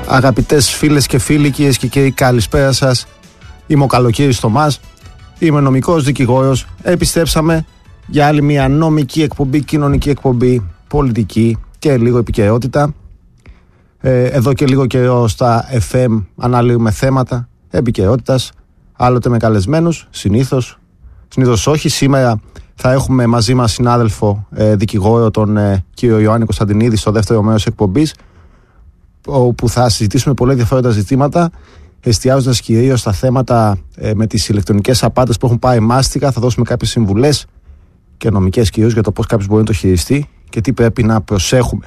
Αγαπητές φίλες και φίλοι, κυρίες και κύριοι, καλησπέρα σας. Είμαι ο Καλοκαίρης Θωμάς, είμαι νομικός δικηγόρος. Επιστρέψαμε για άλλη μια νομική εκπομπή, κοινωνική εκπομπή, πολιτική και λίγο επικαιρότητα. Εδώ και λίγο καιρό στα FM αναλύουμε θέματα επικαιρότητας, άλλοτε με καλεσμένους, συνήθως όχι. Σήμερα θα έχουμε μαζί μας συνάδελφο δικηγόρο, τον κύριο Ιωάννη Κωνσταντινίδη, στο δεύτερο μέρος εκπομπής, όπου θα συζητήσουμε πολλά ενδιαφέροντα ζητήματα, εστιάζοντας κυρίως στα θέματα με τις ηλεκτρονικές απάτες που έχουν πάει μάστιγα. Θα δώσουμε κάποιες συμβουλές και νομικές κυρίως για το πώς κάποιος μπορεί να το χειριστεί και τι πρέπει να προσέχουμε.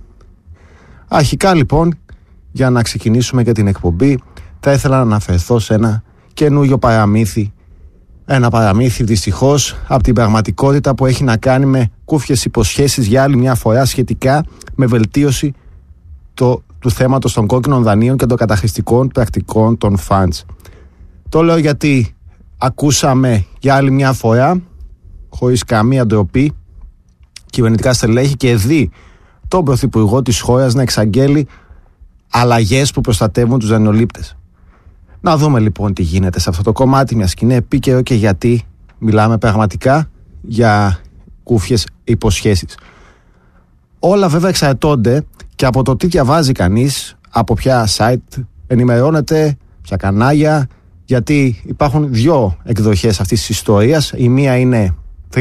Αρχικά λοιπόν, για να ξεκινήσουμε και την εκπομπή, θα ήθελα να αναφερθώ σε ένα καινούριο παραμύθι. Ένα παραμύθι δυστυχώς από την πραγματικότητα, που έχει να κάνει με κούφιες υποσχέσεις για άλλη μια φορά σχετικά με βελτίωση του θέματος των κόκκινων δανείων και των καταχρηστικών πρακτικών των funds. Το λέω γιατί ακούσαμε για άλλη μια φορά, χωρίς καμία ντροπή, κυβερνητικά στελέχη και δει τον Πρωθυπουργό της χώρας να εξαγγέλει αλλαγές που προστατεύουν τους δανειολήπτες. Να δούμε λοιπόν τι γίνεται σε αυτό το κομμάτι, μιας και είναι επίκαιρο και γιατί μιλάμε πραγματικά για κούφιες υποσχέσεις. Όλα βέβαια εξαρτώνται και από το τι διαβάζει κανείς, από ποια site ενημερώνεται, ποια κανάλια, γιατί υπάρχουν δύο εκδοχές αυτής της ιστορίας. Η μία είναι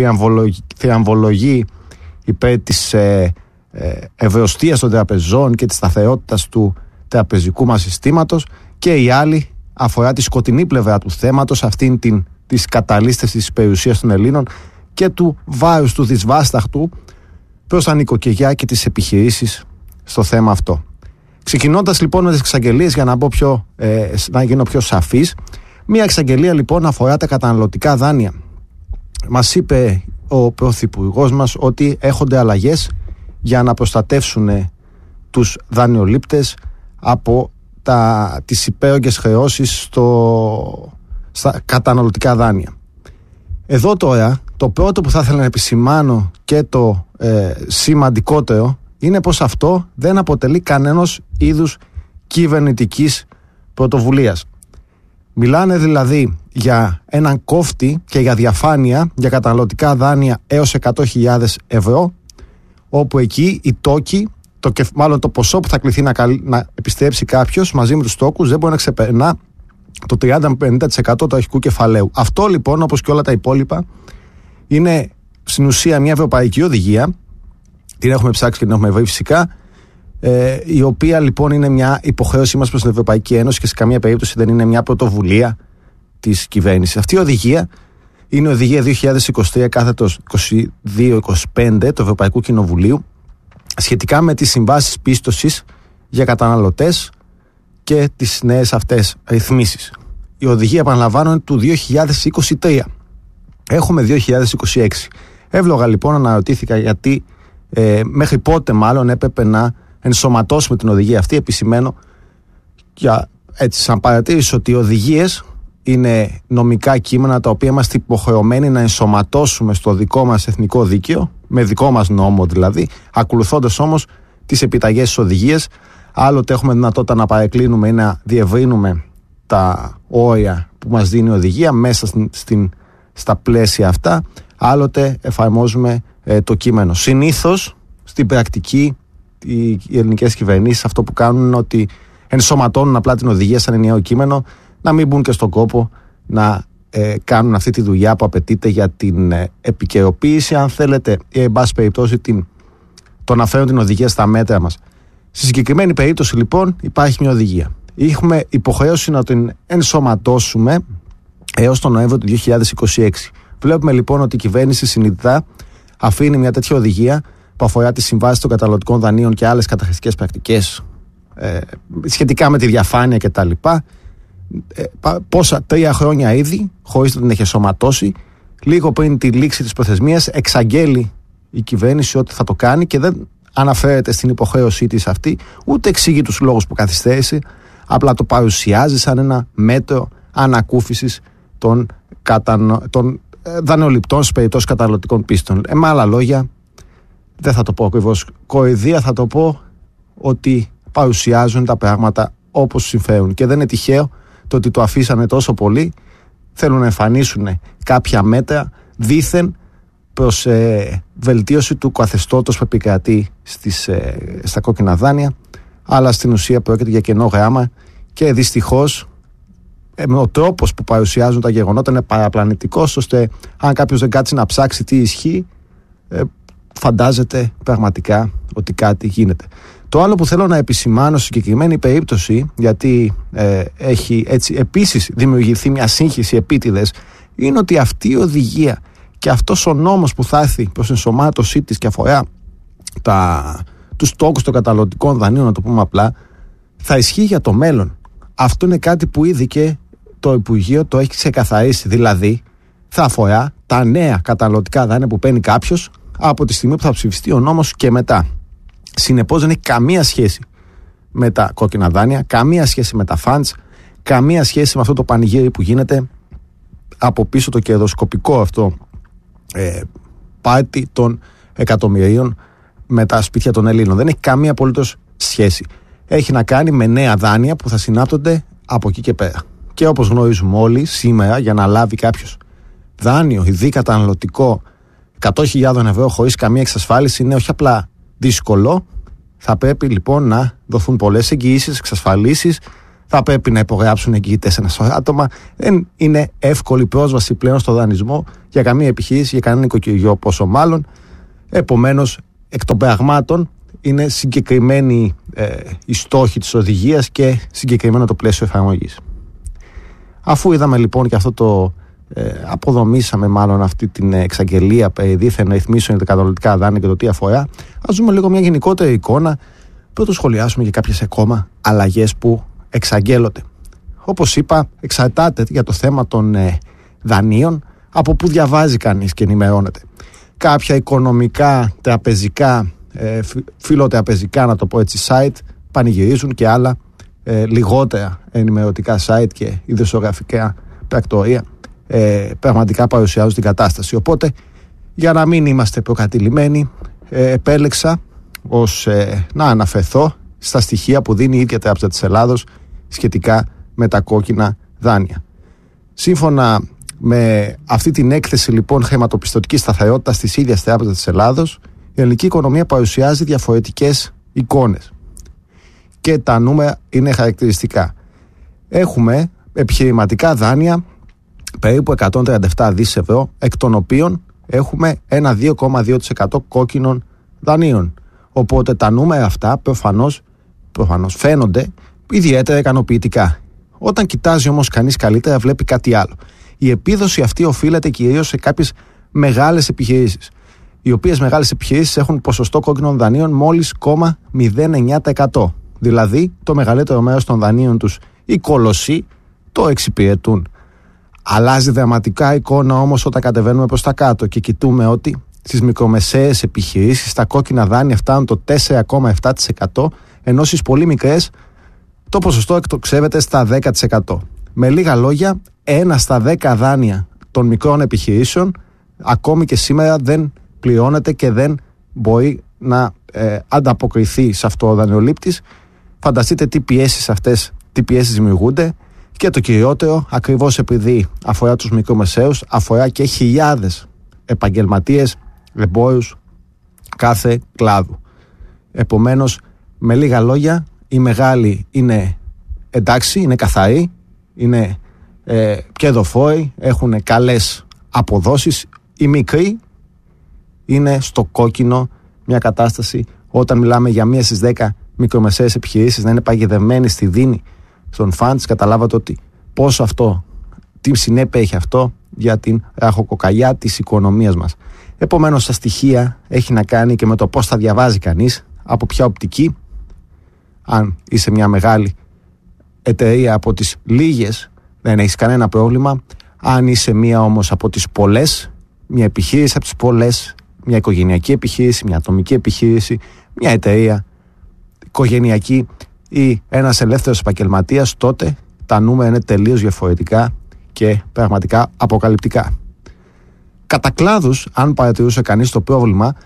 θριαμβολογή υπέρ της ευρωστίας των τραπεζών και της σταθερότητας του τραπεζικού μας συστήματος, και η άλλη αφορά τη σκοτεινή πλευρά του θέματος, αυτήν της καταλήστευσης της περιουσίας των Ελλήνων και του βάρους του δυσβάσταχτου προς τα νοικοκυριά και τις επιχειρήσεις στο θέμα αυτό. Ξεκινώντας λοιπόν με τις εξαγγελίες, για να γίνω πιο σαφής, μία εξαγγελία λοιπόν αφορά τα καταναλωτικά δάνεια. Μας είπε ο Πρωθυπουργός μας ότι έχονται αλλαγές για να προστατεύσουν τους δανειολήπτες από τις υπέρογγες χρεώσεις στα καταναλωτικά δάνεια. Εδώ τώρα το πρώτο που θα ήθελα να επισημάνω και το σημαντικότερο είναι πως αυτό δεν αποτελεί κανένας είδους κυβερνητικής πρωτοβουλίας. Μιλάνε δηλαδή για έναν κόφτη και για διαφάνεια για καταναλωτικά δάνεια έως 100.000 ευρώ, όπου εκεί οι τόκοι, μάλλον το ποσό που θα κληθεί να επιστρέψει κάποιος μαζί με τους τόκους, δεν μπορεί να ξεπερνά το 30-50% του αρχικού κεφαλαίου. Αυτό λοιπόν, όπως και όλα τα υπόλοιπα, είναι στην ουσία μια ευρωπαϊκή οδηγία. Την έχουμε ψάξει και την έχουμε βρει φυσικά, η οποία λοιπόν είναι μια υποχρέωσή μας προς την Ευρωπαϊκή Ένωση και σε καμία περίπτωση δεν είναι μια πρωτοβουλία της κυβέρνησης. Αυτή η οδηγία είναι η οδηγία 2023/2225 του Ευρωπαϊκού Κοινοβουλίου σχετικά με τις συμβάσεις πίστοσης για καταναλωτές και τις νέες αυτές ρυθμίσεις. Η οδηγία, επαναλαμβάνω, είναι του 2023. Έχουμε 2026. Εύλογα λοιπόν αναρωτήθηκα γιατί μέχρι πότε μάλλον έπρεπε να ενσωματώσουμε την οδηγία αυτή. Επισημαίνω έτσι σαν παρατήρηση ότι οι οδηγίες είναι νομικά κείμενα τα οποία είμαστε υποχρεωμένοι να ενσωματώσουμε στο δικό μας εθνικό δίκαιο, με δικό μας νόμο δηλαδή, ακολουθώντας όμως τις επιταγές της οδηγίας. Άλλοτε έχουμε δυνατότητα να παρεκκλίνουμε ή να διευρύνουμε τα όρια που μας δίνει η οδηγία μέσα στα πλαίσια αυτά, άλλοτε εφαρμόζουμε το κείμενο. Συνήθως στην πρακτική οι ελληνικές κυβερνήσεις αυτό που κάνουν είναι ότι ενσωματώνουν απλά την οδηγία σαν ενιαίο κείμενο, να μην μπουν και στον κόπο να κάνουν αυτή τη δουλειά που απαιτείται για την επικαιροποίηση, αν θέλετε, ή εν πάση περιπτώσει το να φέρουν την οδηγία στα μέτρα μας. Στη συγκεκριμένη περίπτωση λοιπόν υπάρχει μια οδηγία. Έχουμε υποχρέωση να την ενσωματώσουμε έως τον Νοέμβριο του 2026. Βλέπουμε λοιπόν ότι η κυβέρνηση συνειδητά αφήνει μια τέτοια οδηγία που αφορά τις συμβάσεις των καταναλωτικών δανείων και άλλες καταχρηστικές πρακτικές σχετικά με τη διαφάνεια κτλ. 3 χρόνια ήδη, χωρίς να την έχει ενσωματώσει. Λίγο πριν τη λήξη της προθεσμίας εξαγγέλει η κυβέρνηση ότι θα το κάνει και δεν αναφέρεται στην υποχρέωσή της αυτή, ούτε εξηγεί τους λόγους που καθυστέρησε, απλά το παρουσιάζει σαν ένα μέτρο ανακούφισης των δανειοληπτών στις περιπτώσεις καταναλωτικών πίστων. Με άλλα λόγια, δεν θα το πω ακριβώς κοροϊδία, θα το πω ότι παρουσιάζουν τα πράγματα όπως συμφέρουν. Και δεν είναι τυχαίο το ότι το αφήσανε τόσο πολύ. Θέλουν να εμφανίσουν κάποια μέτρα δήθεν προς βελτίωση του καθεστώτος που επικρατεί στα κόκκινα δάνεια, αλλά στην ουσία πρόκειται για κενό γράμμα και δυστυχώς ο τρόπος που παρουσιάζουν τα γεγονότα είναι παραπλανητικός, ώστε αν κάποιος δεν κάτσει να ψάξει τι ισχύει, φαντάζεται πραγματικά ότι κάτι γίνεται. Το άλλο που θέλω να επισημάνω στη συγκεκριμένη περίπτωση, γιατί έχει έτσι επίσης δημιουργηθεί μια σύγχυση επίτηδες, είναι ότι αυτή η οδηγία και αυτός ο νόμος που θα έρθει προς ενσωμάτωσή της και αφορά τους στόχους των καταναλωτικών δανείων, να το πούμε απλά, θα ισχύει για το μέλλον. Αυτό είναι κάτι που ήδη και το Υπουργείο το έχει ξεκαθαρίσει. Δηλαδή, θα αφορά τα νέα καταναλωτικά δάνεια που παίρνει κάποιος από τη στιγμή που θα ψηφιστεί ο νόμος και μετά. Συνεπώς δεν έχει καμία σχέση με τα κόκκινα δάνεια, καμία σχέση με τα funds, καμία σχέση με αυτό το πανηγύρι που γίνεται από πίσω το κερδοσκοπικό αυτό πάρτι των εκατομμυρίων με τα σπίτια των Ελλήνων. Δεν έχει καμία απολύτως σχέση. Έχει να κάνει με νέα δάνεια που θα συνάπτονται από εκεί και πέρα. Και όπως γνωρίζουμε όλοι, σήμερα για να λάβει κάποιος δάνειο, ειδικά καταναλωτικό, 100.000 ευρώ χωρίς καμία εξασφάλιση είναι όχι απλά δύσκολο. Θα πρέπει λοιπόν να δοθούν πολλές εγγυήσεις, εξασφαλίσεις. Θα πρέπει να υπογράψουν εγγυητές ένα σωρό άτομα. Δεν είναι εύκολη πρόσβαση πλέον στο δανεισμό για καμία επιχείρηση, για κανένα νοικοκυριό, πόσο μάλλον. Επομένως, εκ των πραγμάτων είναι συγκεκριμένη η στόχη της οδηγίας και συγκεκριμένο το πλαίσιο εφαρμογής. Αφού είδαμε λοιπόν και αυτό το αποδομήσαμε μάλλον αυτή την εξαγγελία περί δίθεν ρυθμίσεων για τα καταναλωτικά δάνεια και το τι αφορά, ας δούμε λίγο μια γενικότερη εικόνα πρώτο σχολιάσουμε και κάποιες ακόμα αλλαγές που εξαγγέλλονται. Όπως είπα, εξαρτάται για το θέμα των δανείων από που διαβάζει κανείς και ενημερώνεται. Κάποια οικονομικά, τραπεζικά, φιλοτραπεζικά, να το πω έτσι, site πανηγυρίζουν και άλλα λιγότερα ενημερωτικά site και ειδησιογραφικά πρακτορία πραγματικά παρουσιάζουν την κατάσταση. Οπότε, για να μην είμαστε προκατηλημένοι, επέλεξα να αναφερθώ στα στοιχεία που δίνει η ίδια Τράπεζα της Ελλάδος σχετικά με τα κόκκινα δάνεια. Σύμφωνα με αυτή την έκθεση λοιπόν χρηματοπιστωτικής σταθερότητας της ίδιας Τράπεζας της Ελλάδος, η ελληνική οικονομία παρουσιάζει διαφορετικές εικόνες και τα νούμερα είναι χαρακτηριστικά. Έχουμε επιχειρηματικά δάνεια περίπου 137 δις ευρώ, εκ των οποίων έχουμε ένα 2,2% κόκκινων δανείων. Οπότε τα νούμερα αυτά προφανώς φαίνονται ιδιαίτερα ικανοποιητικά. Όταν κοιτάζει όμως κανείς καλύτερα, βλέπει κάτι άλλο. Η επίδοση αυτή οφείλεται κυρίως σε κάποιες μεγάλες επιχειρήσεις, οι οποίες μεγάλες επιχειρήσεις έχουν ποσοστό κόκκινων δανείων μόλις 0,09%. Δηλαδή το μεγαλύτερο μέρος των δανείων τους οι κολοσσοί το εξυπηρετούν. Αλλάζει δραματικά εικόνα όμως όταν κατεβαίνουμε προς τα κάτω και κοιτούμε ότι στις μικρομεσαίες επιχειρήσεις τα κόκκινα δάνεια φτάνουν το 4,7%, ενώ στις πολύ μικρές το ποσοστό εκτοξεύεται στα 10%. Με λίγα λόγια, 1 στα 10 δάνεια των μικρών επιχειρήσεων ακόμη και σήμερα δεν πληρώνεται και δεν μπορεί να ανταποκριθεί σε αυτό ο δανειολήπτης. Φανταστείτε τι πιέσεις δημιουργούνται, και το κυριότερο, ακριβώς επειδή αφορά τους μικρομεσαίους, αφορά και χιλιάδες επαγγελματίες, εμπόρους κάθε κλάδου. Επομένως, με λίγα λόγια, οι μεγάλοι είναι εντάξει, είναι καθαροί, είναι κερδοφόροι, έχουν καλές αποδόσεις. Οι μικροί είναι στο κόκκινο, μια κατάσταση όταν μιλάμε για 1 στις 10 μικρομεσαίες επιχειρήσεις να είναι παγιδευμένοι στη δίνη στον funds. Καταλάβατε ότι πόσο αυτό, τι συνέπεια έχει αυτό για την ραχοκοκαλιά της οικονομίας μας. Επομένως, τα στοιχεία έχει να κάνει και με το πώς θα διαβάζει κανείς, από ποια οπτική. Αν είσαι μια μεγάλη εταιρεία από τις λίγες, δεν έχεις κανένα πρόβλημα. Αν είσαι μία όμως από τις πολλές, μια επιχείρηση από τις πολλές, μια οικογενειακή επιχείρηση, μια ατομική επιχείρηση, μια εταιρεία οικογενειακή ή ένας ελεύθερος επαγγελματίας, τότε τα νούμερα είναι τελείως διαφορετικά και πραγματικά αποκαλυπτικά. Κατά κλάδους, αν παρατηρούσε κανείς το πρόβλημα,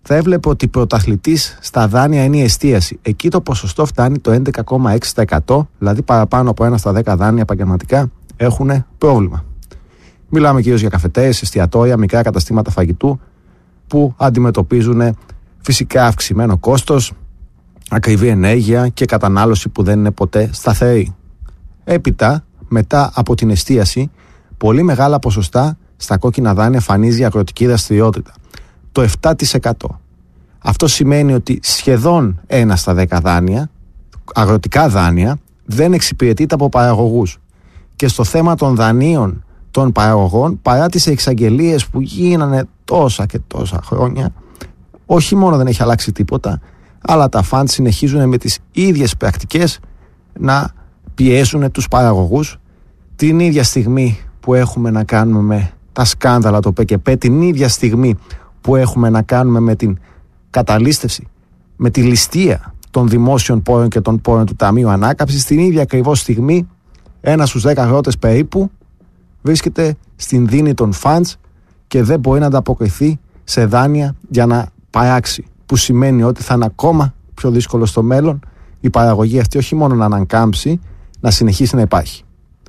θα έβλεπε ότι πρωταθλητής στα δάνεια είναι η εστίαση. Εκεί το ποσοστό φτάνει το 11,6%, δηλαδή παραπάνω από 1 στα 10 δάνεια επαγγελματικά έχουν πρόβλημα. Μιλάμε κυρίως για καφετέες, εστιατόρια, μικρά καταστήματα φαγητού που αντιμετωπίζουν φυσικά αυξημένο κόστος, ακριβή ενέργεια και κατανάλωση που δεν είναι ποτέ σταθερή. Έπειτα, μετά από την εστίαση, πολύ μεγάλα ποσοστά στα κόκκινα δάνεια εμφανίζει η αγροτική δραστηριότητα. Το 7%. Αυτό σημαίνει ότι σχεδόν 1 στα 10 δάνεια, αγροτικά δάνεια, δεν εξυπηρετείται από παραγωγούς. Και στο θέμα των δανείων των παραγωγών, παρά τις εξαγγελίες που γίνανε τόσα και τόσα χρόνια, όχι μόνο δεν έχει αλλάξει τίποτα, αλλά τα φαντ συνεχίζουν με τις ίδιες πρακτικές να πιέζουν τους παραγωγούς την ίδια στιγμή που έχουμε να κάνουμε με τα σκάνδαλα το ΠΚΠ, την ίδια στιγμή που έχουμε να κάνουμε με την καταλίστευση, με τη ληστεία των δημόσιων πόρων και των πόρων του Ταμείου Ανάκαμψης, την ίδια ακριβώς στιγμή 1 στους 10 αγρότες περίπου βρίσκεται στην δίνη των funds και δεν μπορεί να ανταποκριθεί σε δάνεια για να παράξει, που σημαίνει ότι θα είναι ακόμα πιο δύσκολο στο μέλλον η παραγωγή αυτή όχι μόνο να ανακάμψει, να συνεχίσει να υπάρχει.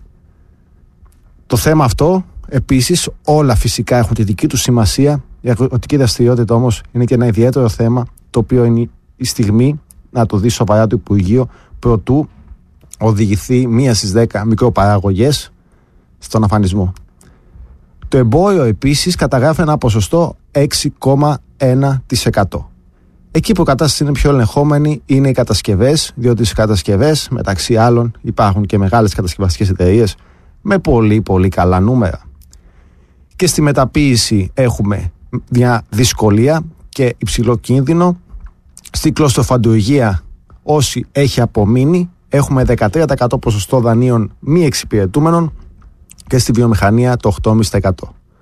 Το θέμα αυτό επίσης, όλα φυσικά έχουν τη δική του σημασία. Η αγροτική δραστηριότητα όμως είναι και ένα ιδιαίτερο θέμα, το οποίο είναι η στιγμή να το δει σοβαρά το Υπουργείο προτού οδηγηθεί 1 στις 10 μικροπαραγωγές στον αφανισμό. Το εμπόριο επίσης καταγράφει ένα ποσοστό 6,1%. Εκεί που η κατάσταση είναι πιο ελεγχόμενη είναι οι κατασκευές, διότι στις κατασκευές μεταξύ άλλων υπάρχουν και μεγάλες κατασκευαστικές εταιρείες με πολύ πολύ καλά νούμερα. Και στη μεταποίηση έχουμε μια δυσκολία και υψηλό κίνδυνο. Στη κλωστοφαντουργία, όσοι έχει απομείνει, έχουμε 13% ποσοστό δανείων μη εξυπηρετούμενων και στη βιομηχανία το 8,5%.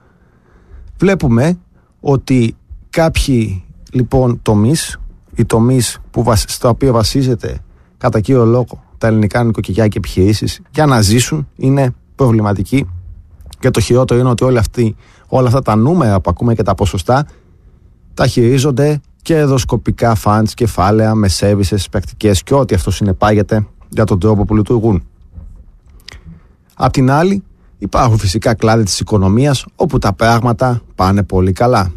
Βλέπουμε ότι κάποιοι λοιπόν τομείς, οι τομείς στα οποία βασίζεται κατά κύριο λόγο τα ελληνικά νοικοκυριά και επιχειρήσεις για να ζήσουν είναι προβληματικοί, και το χειρότερο είναι ότι όλα αυτά τα νούμερα που ακούμε και τα ποσοστά τα χειρίζονται κερδοσκοπικά funds, κεφάλαια με services, πρακτικές και ό,τι αυτό συνεπάγεται για τον τρόπο που λειτουργούν. Απ' την άλλη, υπάρχουν φυσικά κλάδοι της οικονομίας όπου τα πράγματα πάνε πολύ καλά.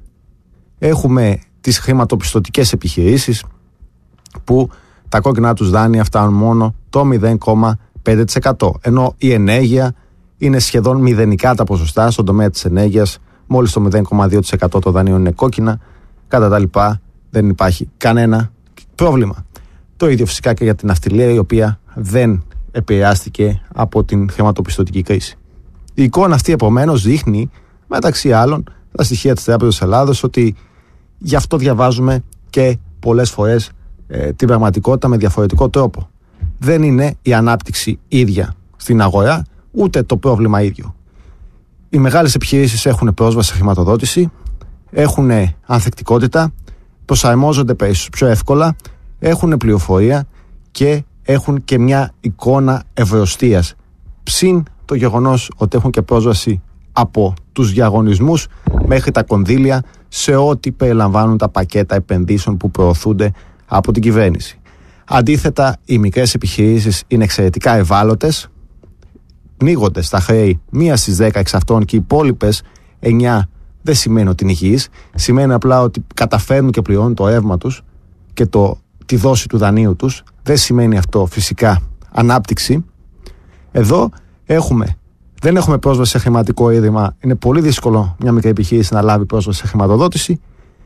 Έχουμε τις χρηματοπιστωτικές επιχειρήσεις που τα κόκκινα τους δάνεια φτάνουν μόνο το 0,5%, ενώ η ενέργεια είναι σχεδόν μηδενικά τα ποσοστά. Στον τομέα της ενέργειας μόλις το 0,2% των δανείων είναι κόκκινα, κατά τα λοιπά δεν υπάρχει κανένα πρόβλημα. Το ίδιο φυσικά και για την ναυτιλία, η οποία δεν επηρεάστηκε από την χρηματοπιστωτική κρίση. Η εικόνα αυτή επομένως δείχνει μεταξύ άλλων τα στοιχεία της Τράπεζας Ελλάδος, ότι γι' αυτό διαβάζουμε και πολλές φορές την πραγματικότητα με διαφορετικό τρόπο. Δεν είναι η ανάπτυξη ίδια στην αγορά, ούτε το πρόβλημα ίδιο. Οι μεγάλες επιχειρήσεις έχουν πρόσβαση σε χρηματοδότηση, έχουν ανθεκτικότητα, προσαρμόζονται πιο εύκολα, έχουν πληροφορία και έχουν και μια εικόνα ευρωστίας. Ψην το γεγονός ότι έχουν και πρόσβαση από τους διαγωνισμούς μέχρι τα κονδύλια σε ό,τι περιλαμβάνουν τα πακέτα επενδύσεων που προωθούνται από την κυβέρνηση. Αντίθετα, οι μικρές επιχειρήσεις είναι εξαιρετικά ευάλωτες, πνίγονται στα χρέη 1 στις 10 εξ αυτών και οι υπόλοιπες 9 δεν σημαίνει ότι είναι υγιείς, σημαίνει απλά ότι καταφέρνουν και πληρώνουν το ρεύμα τους και τη δόση του δανείου τους. Δεν σημαίνει αυτό φυσικά ανάπτυξη. Εδώ δεν έχουμε πρόσβαση σε χρηματικό ίδρυμα. Είναι πολύ δύσκολο μια μικρή επιχείρηση να λάβει πρόσβαση σε χρηματοδότηση.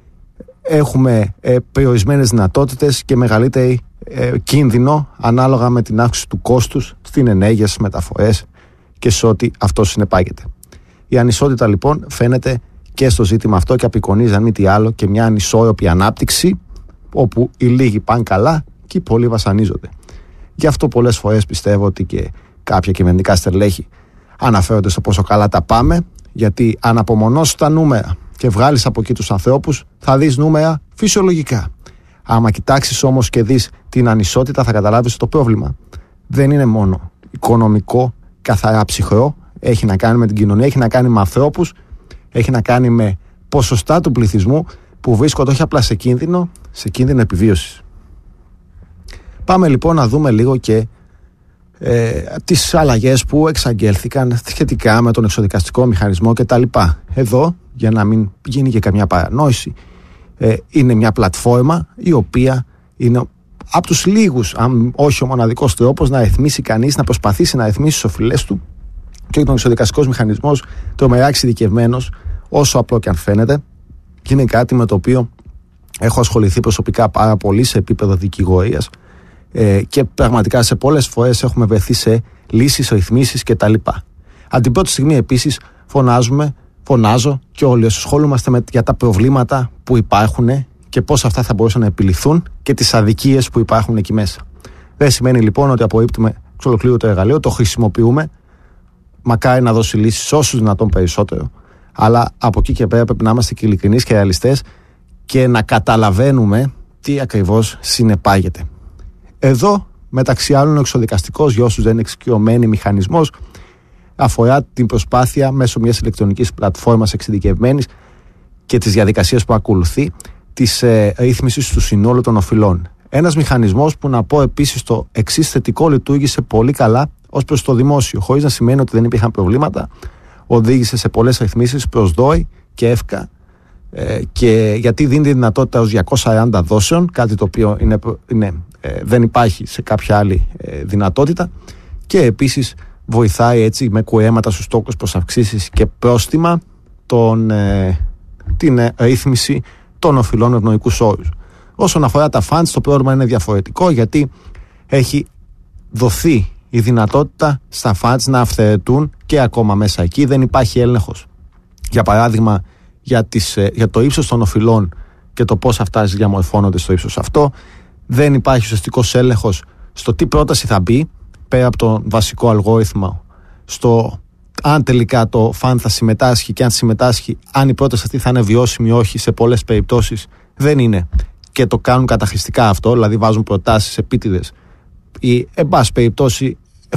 Έχουμε περιορισμένες δυνατότητες και μεγαλύτερη κίνδυνο ανάλογα με την αύξηση του κόστους στην ενέργεια, στις μεταφορές και σε ό,τι αυτό συνεπάγεται. Η ανισότητα λοιπόν φαίνεται και στο ζήτημα αυτό και απεικονίζει αν μη τι άλλο και μια ανισόρροπη ανάπτυξη, όπου οι λίγοι πάνε καλά και οι πολλοί βασανίζονται. Γι' αυτό πολλές φορές πιστεύω ότι και κάποια κυβερνητικά στελέχη αναφέρονται στο πόσο καλά τα πάμε, γιατί αν απομονώσεις τα νούμερα και βγάλεις από εκεί τους ανθρώπους, θα δεις νούμερα φυσιολογικά. Άμα κοιτάξεις όμως και δεις την ανισότητα, θα καταλάβεις ότι το πρόβλημα δεν είναι μόνο οικονομικό, καθαρά ψυχρό, έχει να κάνει με την κοινωνία, έχει να κάνει με ανθρώπους, έχει να κάνει με ποσοστά του πληθυσμού, που βρίσκονται όχι απλά σε κίνδυνο επιβίωσης. Πάμε λοιπόν να δούμε λίγο και τις αλλαγές που εξαγγέλθηκαν σχετικά με τον εξοδικαστικό μηχανισμό κτλ. Εδώ, για να μην γίνει και καμιά παρανόηση, είναι μια πλατφόρμα η οποία είναι από τους λίγους, αν όχι ο μοναδικός τρόπος, να ρυθμίσει κανείς, να προσπαθήσει να ρυθμίσει τις οφειλές του, και ο εξοδικαστικός μηχανισμός τρομερά εξειδικευμένος, όσο απλό και αν φαίνεται, και είναι κάτι με το οποίο έχω ασχοληθεί προσωπικά πάρα πολύ σε επίπεδο δικηγορίας, και πραγματικά σε πολλές φορές έχουμε βρεθεί σε λύσεις, ρυθμίσεις κτλ. Από την πρώτη στιγμή επίσης φωνάζω και όλοι ασχολούμαστε για τα προβλήματα που υπάρχουν και πώς αυτά θα μπορούσαν να επιληθούν και τις αδικίες που υπάρχουν εκεί μέσα. Δεν σημαίνει λοιπόν ότι απορρίπτουμε εξ ολοκλήρου το εργαλείο, το χρησιμοποιούμε, μακάρι να δώσει λύσεις σε όσους δυνατόν περισσότερο, αλλά από εκεί και πέρα πρέπει να είμαστε και ειλικρινείς και ρεαλιστές και να καταλαβαίνουμε τι ακριβώς συνεπάγεται. Εδώ, μεταξύ άλλων, ο εξοδικαστικός, για όσους δεν είναι εξοικειωμένοι μηχανισμός, αφορά την προσπάθεια μέσω μιας ηλεκτρονικής πλατφόρμας εξειδικευμένης και τις διαδικασίες που ακολουθεί της ρύθμισης του συνόλου των οφειλών. Ένας μηχανισμός που, να πω επίσης το εξής θετικό, λειτουργήσε πολύ καλά ως προς το δημόσιο, χωρίς να σημαίνει ότι δεν υπήρχαν προβλήματα. Οδήγησε σε πολλές ρυθμίσεις προς ΔΟΗ και ΕΦΚΑ, και γιατί δίνει τη δυνατότητα ως 240 δόσεων, κάτι το οποίο δεν υπάρχει σε κάποια άλλη δυνατότητα, και επίσης βοηθάει έτσι με κουρέματα στους τόκους προς αυξήσεις και πρόστιμα την ρύθμιση των οφειλών με ευνοϊκούς όρους. Όσον αφορά τα funds, το πρόβλημα είναι διαφορετικό, γιατί έχει δοθεί η δυνατότητα στα funds να αυθαιρετούν και ακόμα μέσα εκεί δεν υπάρχει έλεγχος. Για παράδειγμα, για το ύψος των οφειλών και το πώς αυτά διαμορφώνονται στο ύψος αυτό, δεν υπάρχει ουσιαστικός έλεγχος στο τι πρόταση θα μπει, πέρα από τον βασικό αλγόριθμο, στο αν τελικά το fund θα συμμετάσχει, και αν συμμετάσχει, αν η πρόταση αυτή θα είναι βιώσιμη ή όχι. Σε πολλές περιπτώσεις δεν είναι, και το κάνουν καταχρηστικά αυτό, δηλαδή βάζουν προτάσεις επίτηδες ή, εν πάση περιπτώσει,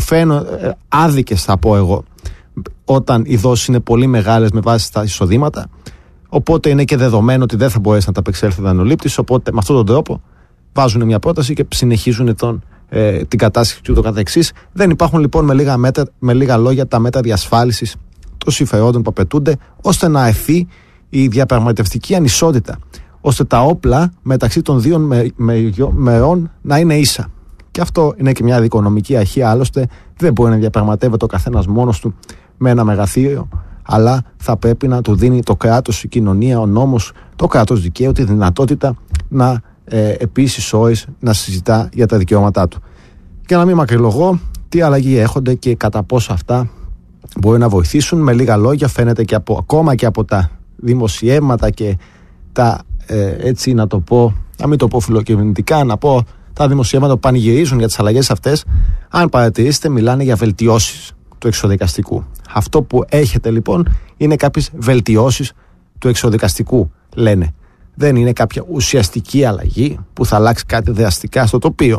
άδικες, θα πω εγώ, όταν οι δόσεις είναι πολύ μεγάλες με βάση τα εισοδήματα. Οπότε είναι και δεδομένο ότι δεν θα μπορέσει να τα απεξέλθει ο δανειολήπτης. Οπότε με αυτόν τον τρόπο βάζουν μια πρόταση και συνεχίζουν την κατάσχεση και ούτω καθεξής. Δεν υπάρχουν λοιπόν με λίγα λόγια τα μέτρα διασφάλισης των συμφερόντων που απαιτούνται, ώστε να αρθεί η διαπραγματευτική ανισότητα, ώστε τα όπλα μεταξύ των δύο μερών να είναι ίσα. Και αυτό είναι και μια δικονομική αρχή, άλλωστε δεν μπορεί να διαπραγματεύεται ο καθένας μόνος του με ένα μεγαθύριο, αλλά θα πρέπει να του δίνει το κράτος, η κοινωνία, ο νόμος, το κράτος δικαίου, τη δυνατότητα να επίσης ώρες να συζητά για τα δικαιώματά του. Και να μην μακρυλογώ, τι αλλαγή έχονται και κατά πόσο αυτά μπορεί να βοηθήσουν. Με λίγα λόγια, φαίνεται και ακόμα και από τα δημοσιεύματα και τα έτσι να μην το πω φιλοκυβερνητικά, να πω τα δημοσιεύματα που πανηγυρίζουν για τις αλλαγές αυτές, αν παρατηρήσετε, μιλάνε για βελτιώσεις του εξοδικαστικού. Αυτό που έχετε λοιπόν είναι κάποιες βελτιώσεις του εξοδικαστικού, λένε. Δεν είναι κάποια ουσιαστική αλλαγή που θα αλλάξει κάτι δραστικά στο τοπίο.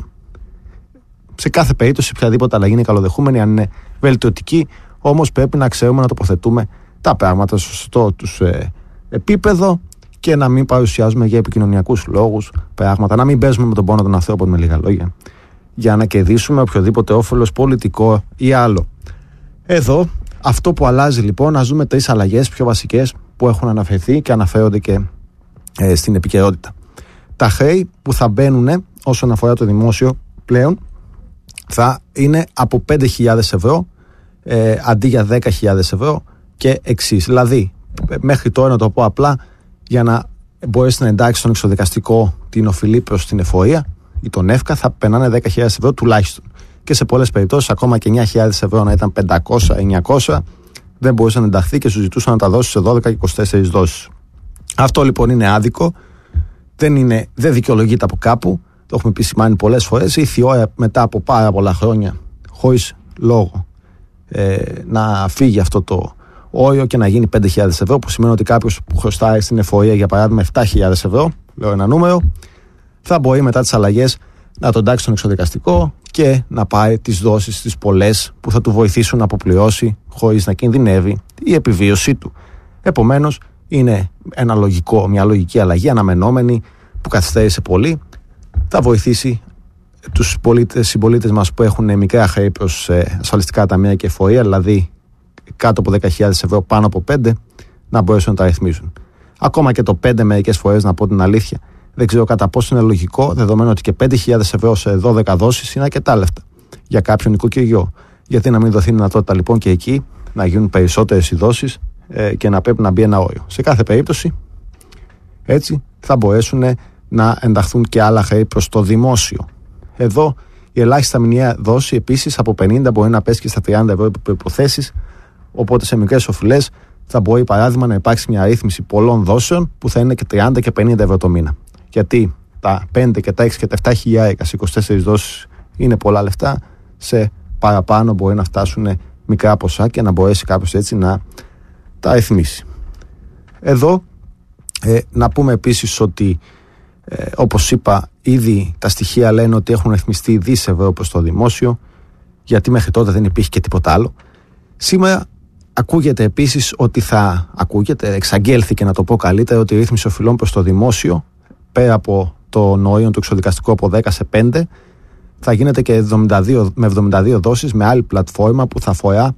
Σε κάθε περίπτωση, οποιαδήποτε αλλαγή είναι καλοδεχούμενη, αν είναι βελτιωτική, όμως πρέπει να ξέρουμε να τοποθετούμε τα πράγματα στο σωστό τους επίπεδο και να μην παρουσιάζουμε για επικοινωνιακούς λόγους πράγματα, να μην παίζουμε με τον πόνο των ανθρώπων, με λίγα λόγια, για να κερδίσουμε οποιοδήποτε όφελος πολιτικό ή άλλο. Εδώ, αυτό που αλλάζει λοιπόν, να δούμε 3 αλλαγές πιο βασικές που έχουν αναφερθεί και αναφέρονται και στην επικαιρότητα. Τα χρέη που θα μπαίνουν όσον αφορά το δημόσιο πλέον θα είναι από 5.000 ευρώ αντί για 10.000 ευρώ και εξής. Δηλαδή, μέχρι τώρα, να το πω απλά, για να μπορέσει να εντάξει στον εξοδικαστικό την οφειλή προς την εφορία ή τον ΕΦΚΑ, θα περνάνε 10.000 ευρώ τουλάχιστον. Και σε πολλές περιπτώσεις, ακόμα και 9.000 ευρώ να ήταν 500-900, δεν μπορούσε να ενταχθεί και σου ζητούσαν να τα δώσει σε 12 και 24 δόσεις. Αυτό λοιπόν είναι άδικο, δεν δικαιολογείται από κάπου, το έχουμε επισημάνει πολλές φορές. Ήρθε η ώρα μετά από πάρα πολλά χρόνια, χωρίς λόγο, να φύγει αυτό το όριο και να γίνει 5.000 ευρώ, που σημαίνει ότι κάποιος που χρωστάει στην εφορία, για παράδειγμα 7.000 ευρώ, λέω ένα νούμερο, θα μπορεί μετά τις αλλαγές να τον τάξει στον εξοδικαστικό και να πάρει τις δόσεις τις πολλές που θα του βοηθήσουν να αποπληρώσει χωρίς να κινδυνεύει η επιβίωσή του. Επομένως, είναι μια λογική αλλαγή, αναμενόμενη, που καθυστέρησε πολύ. Θα βοηθήσει τους συμπολίτες μας που έχουν μικρά χρέη προς ασφαλιστικά ταμεία και εφορία, δηλαδή κάτω από 10.000 ευρώ, πάνω από 5, να μπορέσουν να τα ρυθμίζουν. Ακόμα και το 5 μερικές φορές, να πω την αλήθεια, δεν ξέρω κατά πόσο είναι λογικό, δεδομένου ότι και 5.000 ευρώ σε 12 δόσεις είναι αρκετά λεφτά για κάποιον νοικοκυριό. Γιατί να μην δοθεί δυνατότητα λοιπόν και εκεί να γίνουν περισσότερες οι δόσεις και να πρέπει να μπει ένα όριο. Σε κάθε περίπτωση, έτσι θα μπορέσουν να ενταχθούν και άλλα χρέη προς το δημόσιο. Εδώ η ελάχιστα μηνιαία δόση επίσης από 50 μπορεί να πέσει και στα 30 ευρώ υπό προϋποθέσεις. Οπότε σε μικρές οφειλές θα μπορεί, παράδειγμα, να υπάρξει μια ρύθμιση πολλών δόσεων που θα είναι και 30 και 50 ευρώ το μήνα. Γιατί τα 5 και τα 6 και τα 7 χιλιάρικα σε 24 δόσεις είναι πολλά λεφτά. Σε παραπάνω μπορεί να φτάσουν μικρά ποσά και να μπορέσει κάποιος έτσι να τα ρυθμίσει. Εδώ να πούμε επίσης ότι όπως είπα, ήδη τα στοιχεία λένε ότι έχουν ρυθμιστεί δις ευρώ προς το δημόσιο, γιατί μέχρι τότε δεν υπήρχε και τίποτα άλλο. Σήμερα ακούγεται επίσης ότι εξαγγέλθηκε, να το πω καλύτερα, ότι η ρύθμιση οφειλών προς το δημόσιο, πέρα από το όριο του εξοδικαστικού από 10 σε 5, θα γίνεται και με 72 δόσεις, με άλλη πλατφόρμα που θα αφορά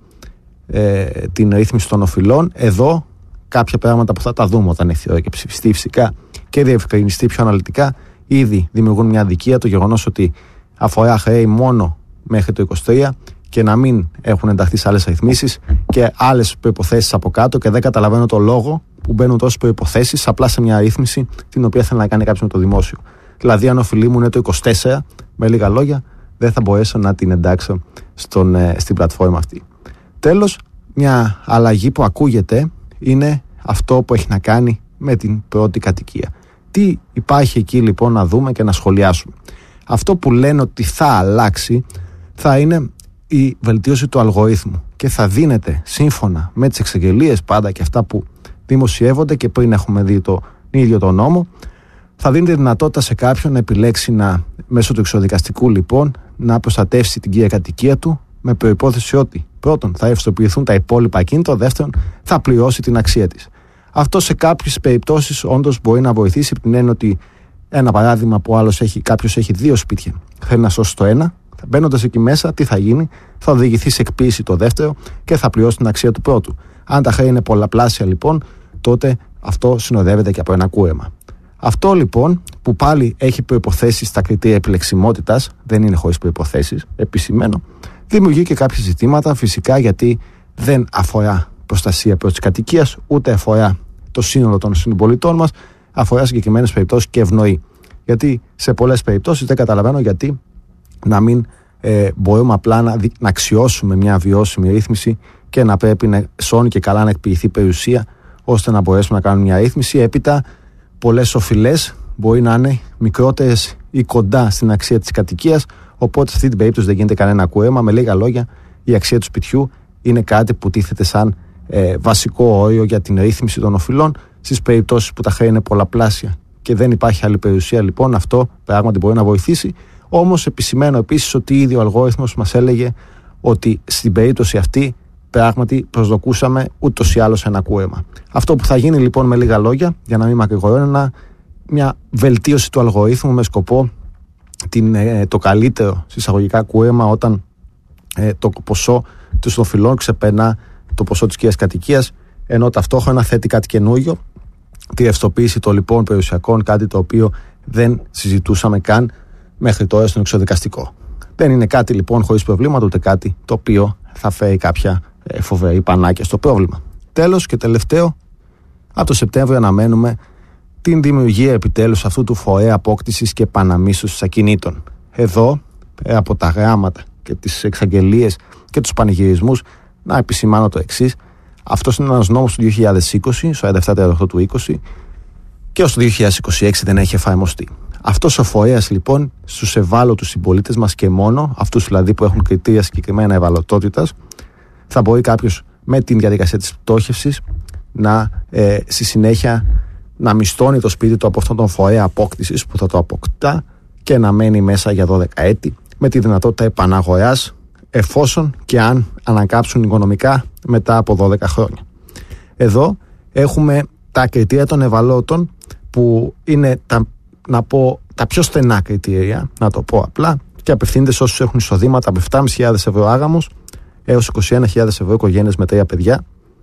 την ρύθμιση των οφειλών. Εδώ κάποια πράγματα που θα τα δούμε όταν έχει και ψηφιστεί φυσικά και διευκρινιστεί πιο αναλυτικά, ήδη δημιουργούν μια αδικία, το γεγονός ότι αφορά χρέη μόνο μέχρι το 23 και να μην έχουν ενταχθεί σε άλλες ρυθμίσεις και άλλες προϋποθέσεις από κάτω, και δεν καταλαβαίνω το λόγο που μπαίνουν τόσες προϋποθέσεις απλά σε μια ρύθμιση την οποία θέλει να κάνει κάποιος με το δημόσιο. Δηλαδή, αν οφειλή μου είναι το 24, με λίγα λόγια, δεν θα μπορέσω να την εντάξω στην πλατφόρμα αυτή. Τέλος, μια αλλαγή που ακούγεται είναι αυτό που έχει να κάνει με την πρώτη κατοικία. Τι υπάρχει εκεί λοιπόν να δούμε και να σχολιάσουμε? Αυτό που λένε ότι θα αλλάξει θα είναι η βελτίωση του αλγορίθμου και θα δίνεται σύμφωνα με τις εξαγγελίες πάντα και αυτά που δημοσιεύονται και πριν έχουμε δει τον ίδιο τον νόμο, θα δίνεται δυνατότητα σε κάποιον να επιλέξει μέσω του εξοδικαστικού λοιπόν να προστατεύσει την κύρια κατοικία του, με προϋπόθεση ότι πρώτον θα ευστοποιηθούν τα υπόλοιπα ακίνητα, δεύτερον θα πληρώσει την αξία της. Αυτό σε κάποιες περιπτώσεις όντως μπορεί να βοηθήσει, από την έννοια ότι ένα παράδειγμα που κάποιος έχει 2 σπίτια, θέλει να σώσει το ένα, μπαίνοντας εκεί μέσα, τι θα γίνει? Θα οδηγηθεί σε εκποίηση το δεύτερο και θα πληρώσει την αξία του πρώτου. Αν τα χρέη είναι πολλαπλάσια λοιπόν, τότε αυτό συνοδεύεται και από ένα κούρεμα. Αυτό λοιπόν που πάλι έχει προϋποθέσεις στα κριτήρια επιλεξιμότητας, δεν είναι χωρίς προϋποθέσεις, επισημαίνω, δημιουργεί και κάποια ζητήματα, φυσικά, γιατί δεν αφορά προστασία προς της κατοικίας, ούτε αφορά το σύνολο των συμπολιτών μας, αφορά συγκεκριμένες περιπτώσεις και ευνοεί. Γιατί σε πολλές περιπτώσεις δεν καταλαβαίνω γιατί να μην μπορούμε απλά να αξιώσουμε μια βιώσιμη ρύθμιση και να πρέπει να σώνει και καλά να εκποιηθεί περιουσία, ώστε να μπορέσουμε να κάνουμε μια ρύθμιση. Έπειτα, πολλές οφειλές μπορεί να είναι μικρότερες ή κοντά στην αξία της κατοικίας, οπότε σε αυτή την περίπτωση δεν γίνεται κανένα κούρεμα. Με λίγα λόγια, η αξία του σπιτιού είναι κάτι που τίθεται σαν βασικό όριο για την ρύθμιση των οφειλών. Στις περιπτώσεις που τα χρέη είναι πολλαπλάσια και δεν υπάρχει άλλη περιουσία, λοιπόν, αυτό πράγματι μπορεί να βοηθήσει. Όμως επισημαίνω επίσης ότι ήδη ο αλγόριθμος μας έλεγε ότι στην περίπτωση αυτή πράγματι προσδοκούσαμε ούτως ή άλλως ένα κούρεμα. Αυτό που θα γίνει λοιπόν, με λίγα λόγια, για να μην μακρηγορώ, είναι μια βελτίωση του αλγορίθμου με σκοπό το καλύτερο συσσαγωγικά κούρεμα όταν το ποσό των οφειλών ξεπερνά το ποσό της κύριας κατοικίας, ενώ ταυτόχρονα θέτει κάτι καινούριο, τη ρευστοποίηση των λοιπόν περιουσιακών, κάτι το οποίο δεν συζητούσαμε καν μέχρι τώρα στον εξοδικαστικό. Δεν είναι κάτι λοιπόν χωρίς προβλήματα, ούτε κάτι το οποίο θα φέρει κάποια φοβερή πανάκια στο πρόβλημα. Τέλος και τελευταίο, από το Σεπτέμβριο αναμένουμε την δημιουργία επιτέλους αυτού του φορέα απόκτησης και επαναμίσθωσης ακινήτων. Εδώ, πέρα από τα γράμματα και τις εξαγγελίες και τους πανηγυρισμούς, να επισημάνω το εξής. Αυτός είναι ένας νόμος του 2020, 47-38 του 20, και ως το 2026 δεν έχει εφαρμοστεί. Αυτός ο φορέας λοιπόν στους ευάλωτους συμπολίτες μας και μόνο, αυτούς δηλαδή που έχουν κριτήρια συγκεκριμένα ευαλωτότητας, θα μπορεί κάποιος με την διαδικασία της πτώχευσης στη συνέχεια να μισθώνει το σπίτι του από αυτόν τον φορέα απόκτησης που θα το αποκτά και να μένει μέσα για 12 έτη με τη δυνατότητα επαναγοράς εφόσον και αν ανακάψουν οικονομικά μετά από 12 χρόνια. Εδώ έχουμε τα κριτήρια των ευαλώτων, που είναι τα πιο στενά κριτήρια, να το πω απλά, και απευθύνεται σε όσους έχουν εισοδήματα από 7.500 ευρώ άγαμος έως 21.000 ευρώ οικογένειες με 3 παιδιά,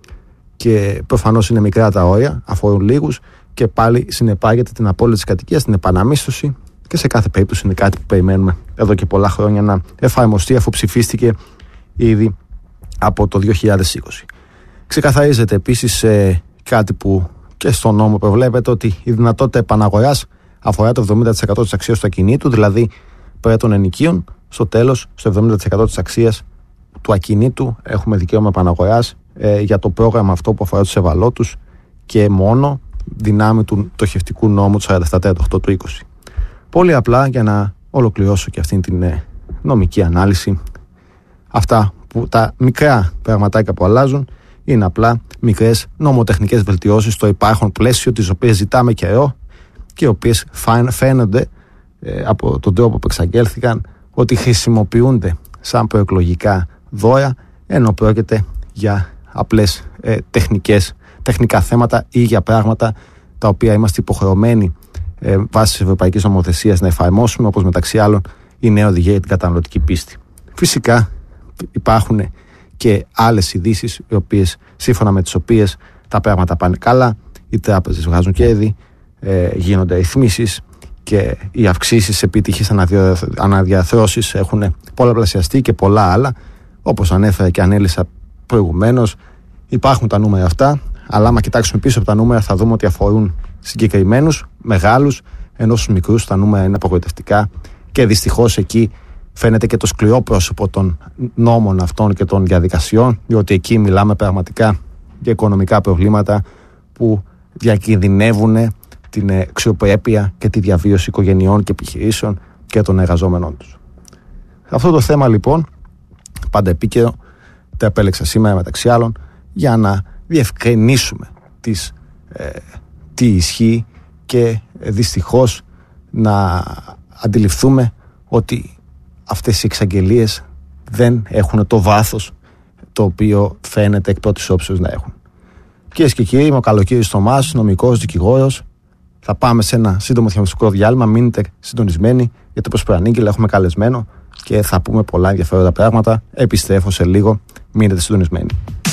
και προφανώς είναι μικρά τα όρια, αφορούν λίγους, και πάλι συνεπάγεται την απώλεια της κατοικίας, την επαναμίσθωση, και σε κάθε περίπτωση είναι κάτι που περιμένουμε εδώ και πολλά χρόνια να εφαρμοστεί, αφού ψηφίστηκε ήδη από το 2020. Ξεκαθαρίζεται επίσης κάτι που και στον νόμο προβλέπεται, ότι η δυνατότητα επαναγοράς αφορά το 70% της αξίας του ακινήτου, δηλαδή πέρα των ενοικίων, στο τέλος, στο 70% της αξίας του ακινήτου έχουμε δικαίωμα επαναγοράς για το πρόγραμμα αυτό που αφορά τους ευαλώτους, και μόνο δυνάμει του πτωχευτικού νόμου του 4738 του 20. Πολύ απλά, για να ολοκληρώσω και αυτήν την νομική ανάλυση, αυτά που τα μικρά πραγματάκια που αλλάζουν είναι απλά μικρές νομοτεχνικές βελτιώσεις στο υπάρχον πλαίσιο, τις οποίες ζητάμε καιρό και οι οποίες φαίνονται από τον τρόπο που εξαγγέλθηκαν ότι χρησιμοποιούνται σαν προεκλογικά δώρα, ενώ πρόκειται για απλές τεχνικά θέματα ή για πράγματα τα οποία είμαστε υποχρεωμένοι βάσει της ευρωπαϊκής νομοθεσίας να εφαρμόσουμε, όπως μεταξύ άλλων η νέα οδηγία για την καταναλωτική πίστη. Φυσικά υπάρχουν και άλλες ειδήσεις, οι οποίες, σύμφωνα με τις οποίες τα πράγματα πάνε καλά, οι τράπεζες βγάζουν κέρδη, γίνονται ρυθμίσεις και οι αυξήσεις επιτυχής αναδιαρθρώσεις έχουν πολλαπλασιαστεί και πολλά άλλα, όπως ανέφερα και ανέλησα προηγουμένως. Υπάρχουν τα νούμερα αυτά, αλλά άμα κοιτάξουμε πίσω από τα νούμερα θα δούμε ότι αφορούν συγκεκριμένους μεγάλους, ενώ στους μικρούς τα νούμερα είναι απογοητευτικά, και δυστυχώς εκεί φαίνεται και το σκληρό πρόσωπο των νόμων αυτών και των διαδικασιών, διότι εκεί μιλάμε πραγματικά για οικονομικά προβλήματα που διακινδυνεύουν την αξιοπρέπεια και τη διαβίωση οικογενειών και επιχειρήσεων και των εργαζόμενων τους. Αυτό το θέμα λοιπόν, πάντα επίκαιρο, το επέλεξα σήμερα μεταξύ άλλων για να διευκρινίσουμε τι ισχύει, και δυστυχώς να αντιληφθούμε ότι αυτές οι εξαγγελίες δεν έχουν το βάθος το οποίο φαίνεται εκ πρώτης όψεως να έχουν. Κυρίες και κύριοι, είμαι ο Καλοκύρης Θωμάς, νομικός, δικηγόρος. Θα πάμε σε ένα σύντομο διαφημιστικό διάλειμμα. Μείνετε συντονισμένοι, γιατί όπως προανήγγειλα έχουμε καλεσμένο και θα πούμε πολλά ενδιαφέροντα πράγματα. Επιστρέφω σε λίγο. Μείνετε συντονισμένοι.